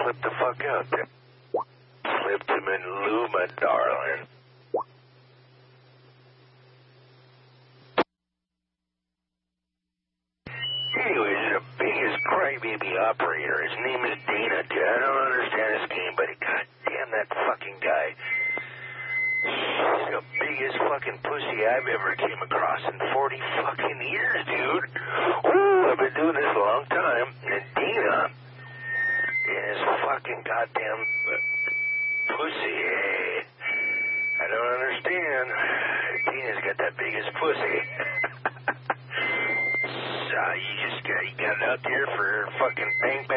slipped the fuck out there. Slipped him in Luma, darling. Anyways, the biggest crybaby operator. His name is Dana. I don't understand this game, but goddamn that fucking guy. He's the biggest fucking pussy I've ever came across in 40 fucking years, dude. Ooh, I've been doing this a long time. And Dana is fucking goddamn pussy. I don't understand. Dana's got that biggest pussy. You got it out there for fucking bang